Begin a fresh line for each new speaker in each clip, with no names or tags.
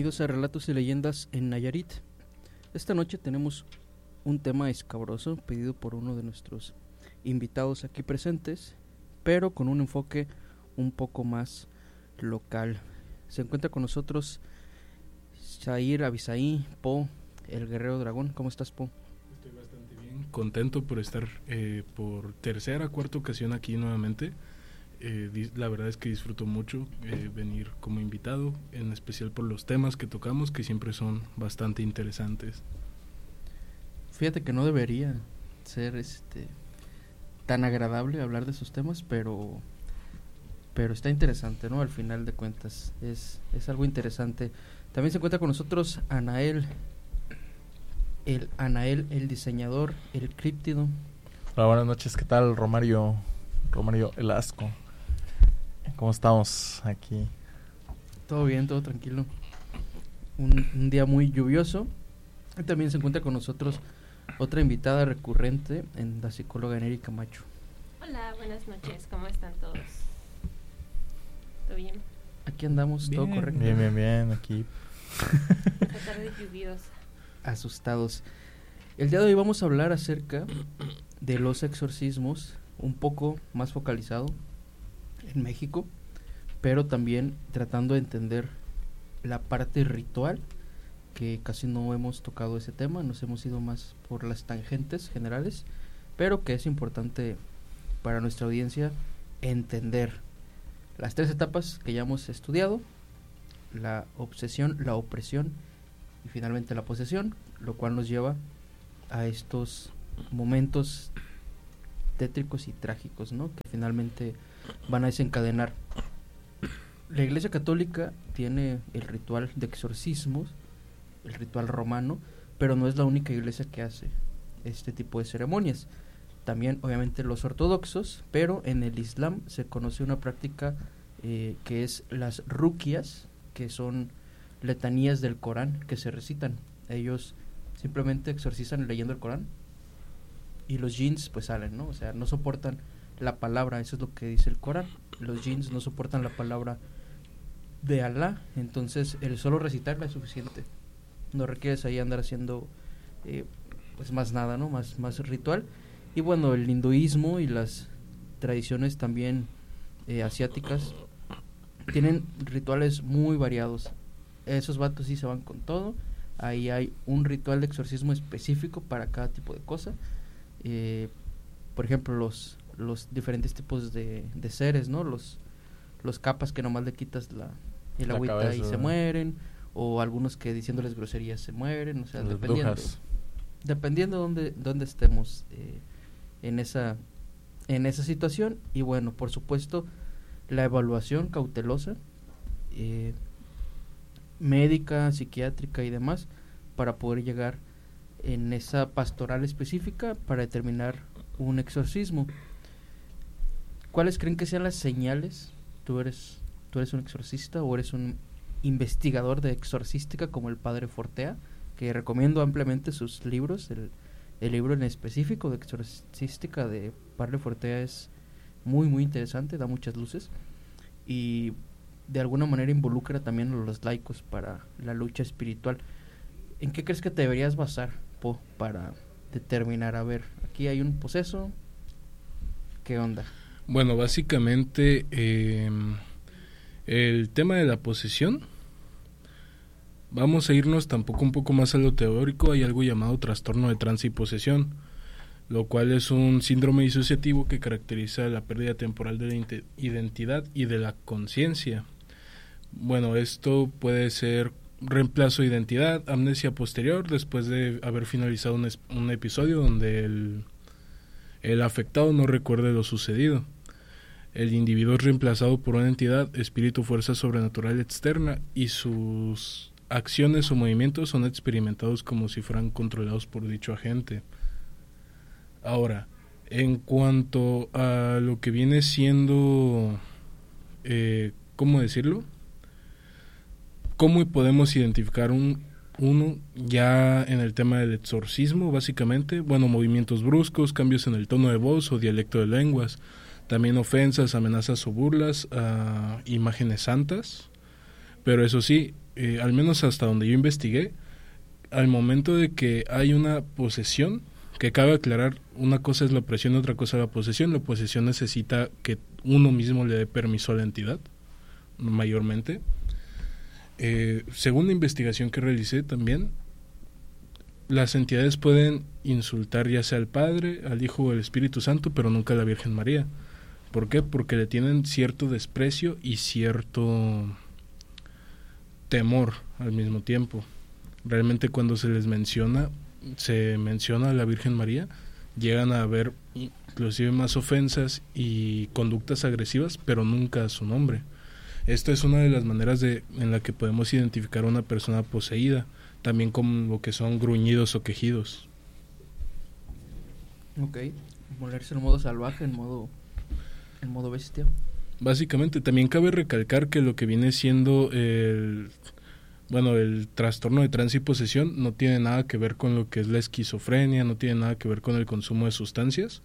Bienvenidos a Relatos y Leyendas en Nayarit. Esta noche tenemos un tema escabroso pedido por uno de nuestros invitados aquí presentes, pero con un enfoque un poco más local. Se encuentra con nosotros Zair Abisaí, Po, el Guerrero Dragón. ¿Cómo estás, Po?
Estoy bastante bien, contento por estar por tercera, cuarta ocasión aquí nuevamente. La verdad es que disfruto mucho venir como invitado, en especial por los temas que tocamos, que siempre son bastante interesantes.
Fíjate que no debería ser tan agradable hablar de esos temas, pero está interesante, ¿no? Al final de cuentas es algo interesante. También se encuentra con nosotros Anael, el diseñador, el críptido.
Hola, buenas noches, ¿qué tal? Romario Elasco. ¿Cómo estamos aquí?
Todo bien, todo tranquilo. Un día muy lluvioso. Y también se encuentra con nosotros otra invitada recurrente, la psicóloga Neri Camacho.
Hola, buenas noches, ¿cómo están todos? ¿Todo bien?
Aquí andamos,
bien,
todo correcto.
Bien, aquí.
Esta tarde lluviosa.
Asustados. El día de hoy vamos a hablar acerca de los exorcismos, un poco más focalizado en México, pero también tratando de entender la parte ritual, que casi no hemos tocado ese tema, nos hemos ido más por las tangentes generales, pero que es importante para nuestra audiencia entender las tres etapas que ya hemos estudiado: la obsesión, la opresión y finalmente la posesión, lo cual nos lleva a estos momentos tétricos y trágicos, ¿no? Que finalmente van a desencadenar. La Iglesia Católica tiene el ritual de exorcismos, el ritual romano, pero no es la única iglesia que hace este tipo de ceremonias. También obviamente los ortodoxos, pero en el Islam se conoce una práctica que es las ruquias, que son letanías del Corán que se recitan. Ellos simplemente exorcizan leyendo el Corán y los jinns pues salen, ¿no? O sea, no soportan la palabra, eso es lo que dice el Corán. Los jinns no soportan la palabra de Alá, entonces el solo recitarla es suficiente. No requieres ahí andar haciendo pues más nada, ¿no? Más ritual. Y bueno, el hinduismo y las tradiciones también asiáticas tienen rituales muy variados. Esos vatos sí se van con todo. Ahí hay un ritual de exorcismo específico para cada tipo de cosa. Por ejemplo, los diferentes tipos de seres, ¿no? Los capas que nomás le quitas el agüita cabeza, y se mueren, o algunos que diciéndoles groserías se mueren, o sea, dependiendo dónde estemos en esa situación. Y bueno, por supuesto, la evaluación cautelosa, médica, psiquiátrica y demás, para poder llegar en esa pastoral específica para determinar un exorcismo. ¿Cuáles creen que sean las señales? ¿Tú eres un exorcista o eres un investigador de exorcística como el padre Fortea, que recomiendo ampliamente sus libros? El libro en específico de exorcística de padre Fortea es muy muy interesante, da muchas luces y de alguna manera involucra también a los laicos para la lucha espiritual. ¿En qué crees que te deberías basar, Po, para determinar, a ver, aquí hay un poseso, qué onda?
Bueno, básicamente el tema de la posesión, vamos a irnos tampoco un poco más a lo teórico. Hay algo llamado trastorno de trance y posesión, lo cual es un síndrome disociativo que caracteriza la pérdida temporal de la identidad y de la conciencia. Bueno, esto puede ser reemplazo de identidad, amnesia posterior, después de haber finalizado un episodio donde el afectado no recuerde lo sucedido. El individuo es reemplazado por una entidad, espíritu, fuerza sobrenatural externa, y sus acciones o movimientos son experimentados como si fueran controlados por dicho agente. Ahora, en cuanto a lo que viene siendo, ¿cómo decirlo? ¿Cómo podemos identificar uno ya en el tema del exorcismo? Básicamente, bueno, movimientos bruscos, cambios en el tono de voz o dialecto de lenguas, también ofensas, amenazas o burlas a imágenes santas, pero eso sí, al menos hasta donde yo investigué, al momento de que hay una posesión, que cabe aclarar, una cosa es la opresión, otra cosa es la posesión. La posesión necesita que uno mismo le dé permiso a la entidad, mayormente. Según la investigación que realicé también, las entidades pueden insultar ya sea al Padre, al Hijo o al Espíritu Santo, pero nunca a la Virgen María. ¿Por qué? Porque le tienen cierto desprecio y cierto temor al mismo tiempo. Realmente cuando se menciona a la Virgen María, llegan a haber inclusive más ofensas y conductas agresivas, pero nunca a su nombre. Esto es una de las maneras en la que podemos identificar a una persona poseída, también con lo que son gruñidos o quejidos.
Ok, molerse en modo salvaje, en modo bestia.
Básicamente, también cabe recalcar que lo que viene siendo el trastorno de trance y posesión no tiene nada que ver con lo que es la esquizofrenia, no tiene nada que ver con el consumo de sustancias,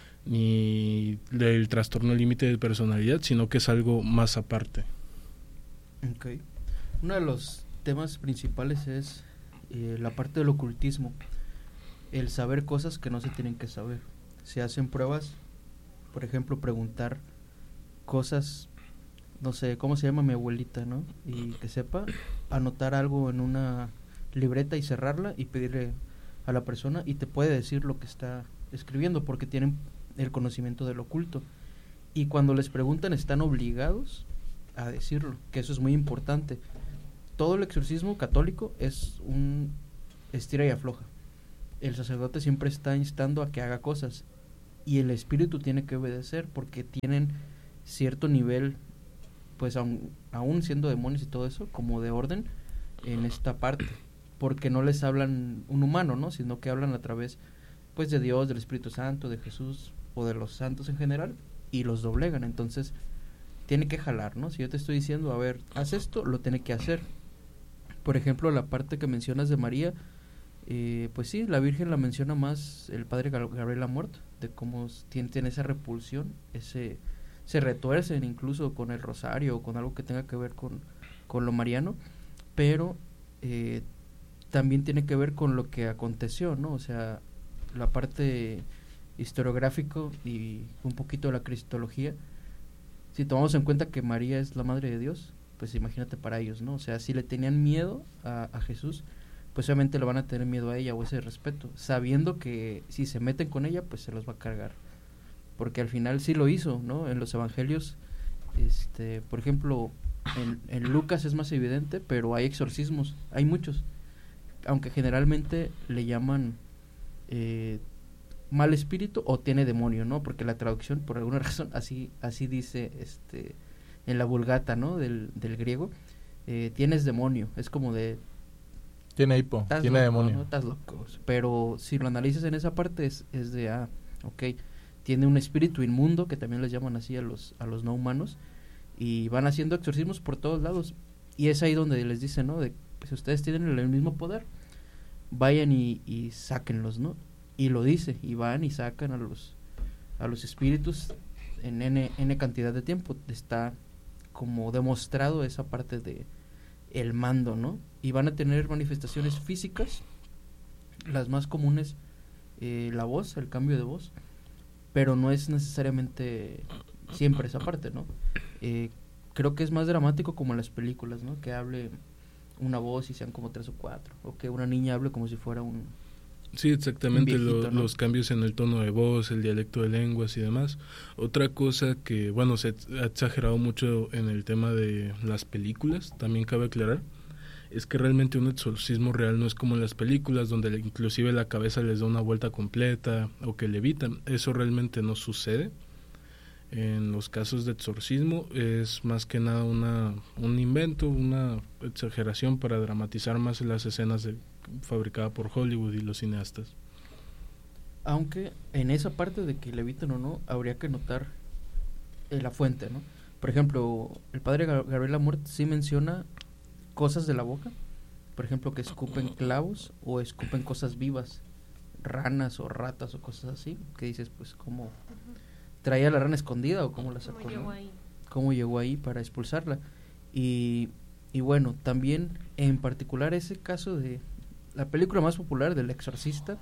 ni del trastorno límite de personalidad, sino que es algo más aparte.
Ok. Uno de los temas principales es la parte del ocultismo, el saber cosas que no se tienen que saber. Se hacen pruebas, por ejemplo, preguntar cosas, no sé, ¿cómo se llama mi abuelita, no? Y que sepa, anotar algo en una libreta y cerrarla y pedirle a la persona y te puede decir lo que está escribiendo porque tienen el conocimiento del oculto. Y cuando les preguntan están obligados a decirlo, que eso es muy importante. Todo el exorcismo católico es un estira y afloja. El sacerdote siempre está instando a que haga cosas y el espíritu tiene que obedecer porque tienen cierto nivel, pues aún siendo demonios y todo eso, como de orden en esta parte, porque no les hablan un humano, ¿no? Sino que hablan a través, pues, de Dios, del Espíritu Santo, de Jesús o de los santos en general y los doblegan. Entonces tiene que jalar, ¿no? Si yo te estoy diciendo, a ver, haz esto, lo tiene que hacer. Por ejemplo, la parte que mencionas de María, pues sí, la Virgen la menciona más el padre Gabriel Amort, de cómo tiene esa repulsión, se retuercen incluso con el rosario o con algo que tenga que ver con lo mariano, pero también tiene que ver con lo que aconteció, ¿no? O sea, la parte historiográfico y un poquito de la cristología. Si tomamos en cuenta que María es la madre de Dios, pues imagínate para ellos, ¿no? O sea, si le tenían miedo a Jesús, pues obviamente le van a tener miedo a ella o ese respeto, sabiendo que si se meten con ella, pues se los va a cargar. Porque al final sí lo hizo, ¿no? En los evangelios, por ejemplo, en Lucas es más evidente, pero hay exorcismos, hay muchos, aunque generalmente le llaman mal espíritu o tiene demonio, ¿no? Porque la traducción, por alguna razón, así dice en la Vulgata, ¿no? Del griego, tienes demonio, es como de...
Tiene hipo, tiene
loco,
demonio.
¿no? Estás loco. Pero si lo analizas en esa parte es de, ok, tiene un espíritu inmundo, que también les llaman así a los no humanos, y van haciendo exorcismos por todos lados. Y es ahí donde les dicen, ¿no? De, pues ustedes tienen el mismo poder, vayan y sáquenlos, ¿no? Y lo dice, y van y sacan a los espíritus en N cantidad de tiempo. Está como demostrado esa parte de el mando, ¿no? Y van a tener manifestaciones físicas, las más comunes, la voz, el cambio de voz, pero no es necesariamente siempre esa parte, ¿no? Creo que es más dramático como en las películas, ¿no? Que hable una voz y sean como 3 o 4, o que una niña hable como si fuera un...
Sí, exactamente,
viejito, ¿no?
Los cambios en el tono de voz, el dialecto de lenguas y demás. Otra cosa que, bueno, se ha exagerado mucho en el tema de las películas, también cabe aclarar, es que realmente un exorcismo real no es como en las películas, donde inclusive la cabeza les da una vuelta completa o que levitan. Eso realmente no sucede. En los casos de exorcismo es más que nada un invento, una exageración para dramatizar más las escenas fabricadas por Hollywood y los cineastas.
Aunque en esa parte de que levitan o no, habría que notar la fuente, ¿no? Por ejemplo, el padre Gabriel Amort sí menciona cosas de la boca, por ejemplo, que escupen clavos o escupen cosas vivas, ranas o ratas o cosas así, que dices, pues, ¿cómo traía la rana escondida o cómo la sacó?
¿Cómo llegó
¿no?
ahí?
¿Cómo llegó ahí para expulsarla? Y Y bueno, también en particular ese caso de la película más popular del Exorcista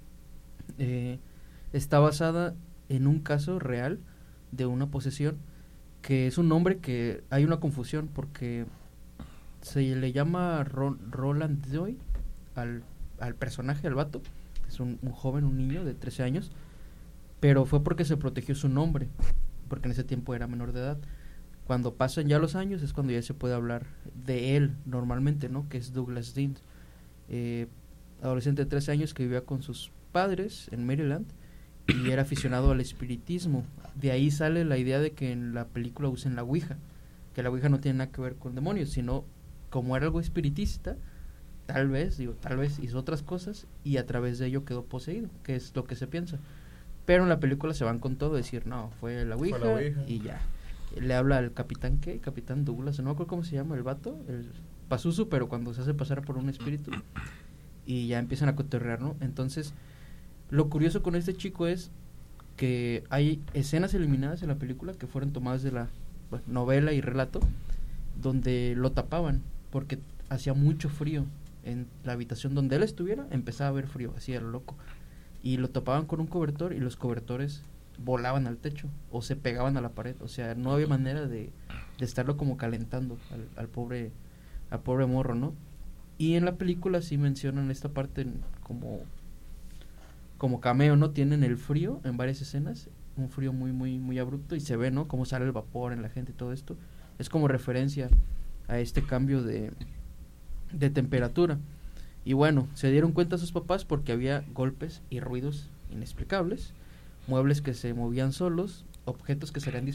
está basada en un caso real de una posesión, que es un nombre que hay una confusión porque se le llama Roland Doy al personaje, al vato. Es un joven, un niño de 13 años, pero fue porque se protegió su nombre, porque en ese tiempo era menor de edad. Cuando pasan ya los años es cuando ya se puede hablar de él normalmente, ¿no? Que es Douglas Dean, adolescente de 13 años que vivía con sus padres en Maryland y era aficionado al espiritismo. De ahí sale la idea de que en la película usen la Ouija, que la Ouija no tiene nada que ver con demonios, sino como era algo espiritista, tal vez hizo otras cosas y a través de ello quedó poseído, que es lo que se piensa. Pero en la película se van con todo, decir, no, fue la Ouija y ya. Le habla al capitán, ¿qué? Capitán Douglas, no me acuerdo cómo se llama el vato, el Pazuzu, pero cuando se hace pasar por un espíritu y ya empiezan a cotorrear, ¿no? Entonces, lo curioso con este chico es que hay escenas eliminadas en la película que fueron tomadas de la novela y relato, donde lo tapaban, porque hacía mucho frío en la habitación donde él estuviera, empezaba a haber frío, así a lo loco, y lo tapaban con un cobertor y los cobertores volaban al techo o se pegaban a la pared, o sea, no había manera de estarlo como calentando al pobre morro, ¿no? Y en la película sí mencionan esta parte como cameo, ¿no? Tienen el frío en varias escenas, un frío muy muy muy abrupto y se ve, ¿no? Cómo sale el vapor en la gente y todo esto. Es como referencia a este cambio de temperatura. Y bueno, se dieron cuenta sus papás porque había golpes y ruidos inexplicables, muebles que se movían solos, objetos que salían